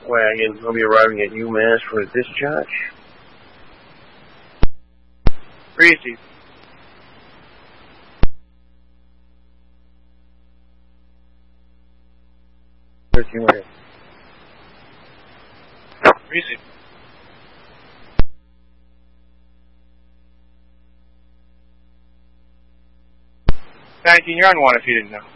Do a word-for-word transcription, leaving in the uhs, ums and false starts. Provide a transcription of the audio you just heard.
wagon will be arriving at UMass for discharge. Receive. thirteen right. Receive. nineteen, you're on one if you didn't know.